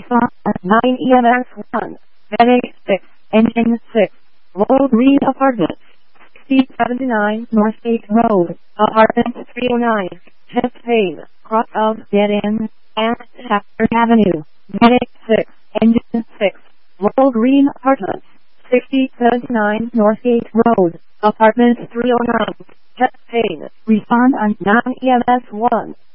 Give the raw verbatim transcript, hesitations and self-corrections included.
Respond nine E M S one. Headache six. Engine six. Lowell Green Apartments. sixty seventy-nine Northgate Road. Apartment three oh nine. Chest pain. Cross of dead end. And Shafter Avenue. Headache six. Engine six. Lowell Green Apartments. sixty seventy-nine Northgate Road. Apartment three oh nine. Chest pain. Respond on nine E M S one.